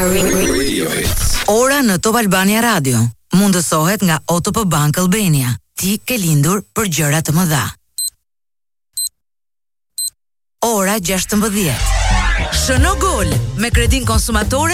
Radio Hits. Ora në Top Albania Radio mundësohet nga OTP Bank Albania. Ti ke lindur për gjëra të mëdha. Ora 16. Shëno gol me kredin konsumatore